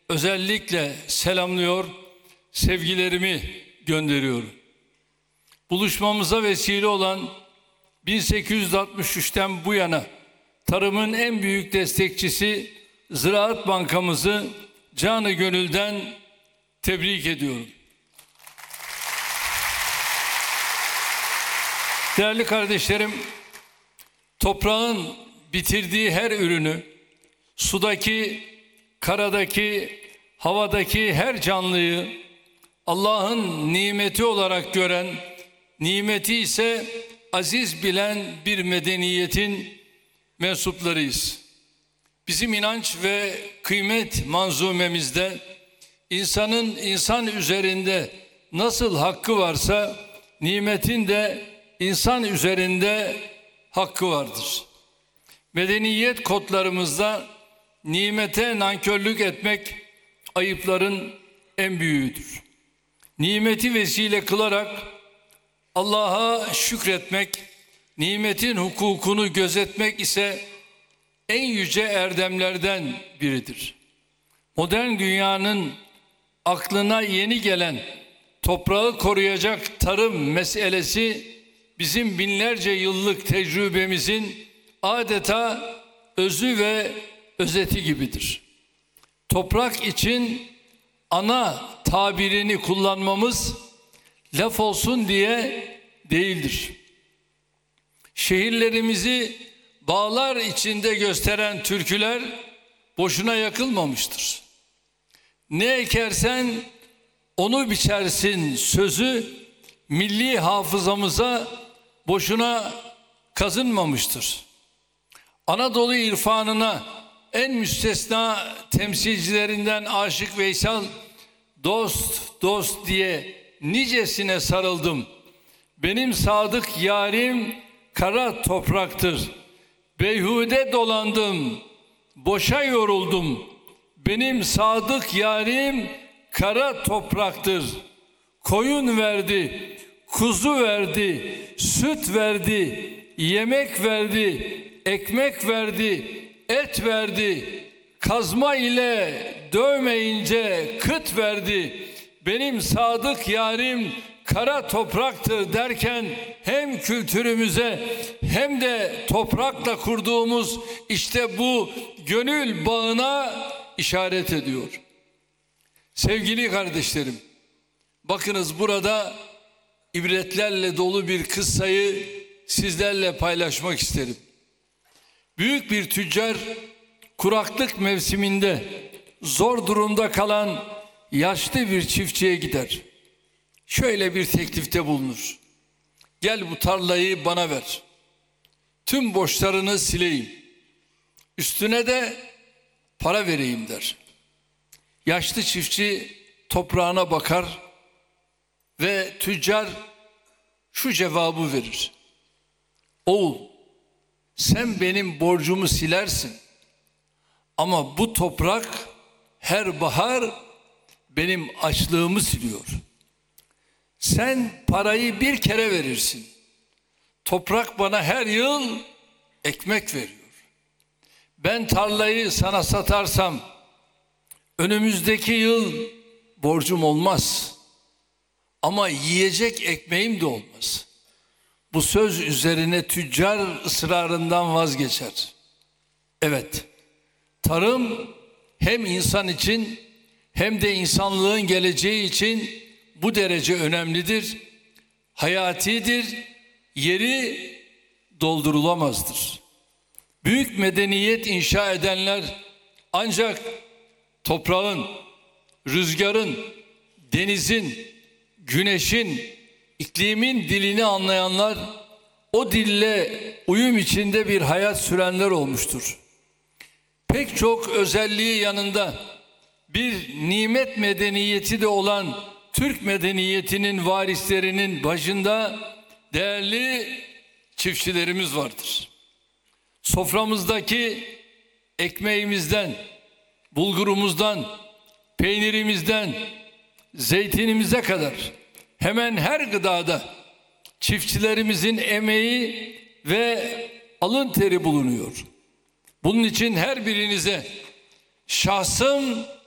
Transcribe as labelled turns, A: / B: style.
A: özellikle selamlıyor, sevgilerimi gönderiyorum. Buluşmamıza vesile olan 1863'ten bu yana tarımın en büyük destekçisi Ziraat Bankamızı canı gönülden tebrik ediyorum. Değerli kardeşlerim, toprağın bitirdiği her ürünü, sudaki, karadaki, havadaki her canlıyı Allah'ın nimeti olarak gören, nimeti ise aziz bilen bir medeniyetin mensuplarıyız. Bizim inanç ve kıymet manzumemizde insanın insan üzerinde nasıl hakkı varsa nimetin de insan üzerinde hakkı vardır. Medeniyet kodlarımızda nimete nankörlük etmek ayıpların en büyüğüdür. Nimeti vesile kılarak Allah'a şükretmek, nimetin hukukunu gözetmek ise en yüce erdemlerden biridir. Modern dünyanın aklına yeni gelen toprağı koruyacak tarım meselesi bizim binlerce yıllık tecrübemizin adeta özü ve özeti gibidir. Toprak için ana tabirini kullanmamız laf olsun diye değildir. Şehirlerimizi bağlar içinde gösteren türküler boşuna yakılmamıştır. Ne ekersen onu biçersin sözü milli hafızamıza boşuna kazınmamıştır. Anadolu irfanına en müstesna temsilcilerinden Aşık Veysel dost dost diye nicesine sarıldım. Benim sadık yarim kara topraktır. Beyhude dolandım, boşa yoruldum. Benim sadık yarim kara topraktır. Koyun verdi, kuzu verdi, süt verdi, yemek verdi, ekmek verdi, et verdi. Kazma ile dövmeyince kıt verdi. Benim sadık yarim kara topraktır derken hem kültürümüze hem de toprakla kurduğumuz işte bu gönül bağına işaret ediyor. Sevgili kardeşlerim, bakınız burada ibretlerle dolu bir kıssayı sizlerle paylaşmak isterim. Büyük bir tüccar kuraklık mevsiminde zor durumda kalan yaşlı bir çiftçiye gider. Şöyle bir teklifte bulunur. Gel bu tarlayı bana ver. Tüm borçlarını sileyim. Üstüne de para vereyim der. Yaşlı çiftçi toprağına bakar ve tüccar şu cevabı verir. Oğul, sen benim borcumu silersin. Ama bu toprak her bahar benim açlığımı siliyor. Sen parayı bir kere verirsin. Toprak bana her yıl ekmek veriyor. Ben tarlayı sana satarsam önümüzdeki yıl borcum olmaz. Ama yiyecek ekmeğim de olmaz. Bu söz üzerine tüccar ısrarından vazgeçer. Evet, tarım hem insan için hem de insanlığın geleceği için bu derece önemlidir, hayatidir, yeri doldurulamazdır. Büyük medeniyet inşa edenler ancak toprağın, rüzgarın, denizin, güneşin, iklimin dilini anlayanlar, o dille uyum içinde bir hayat sürenler olmuştur. Pek çok özelliği yanında bir nimet medeniyeti de olan Türk medeniyetinin varislerinin başında değerli çiftçilerimiz vardır. Soframızdaki ekmeğimizden, bulgurumuzdan, peynirimizden, zeytinimize kadar hemen her gıdada çiftçilerimizin emeği ve alın teri bulunuyor. Bunun için her birinize şahsım